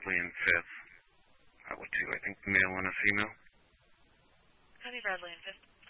Bradley and Fifth. With two, I think, male and a female. Copy Bradley and Fifth.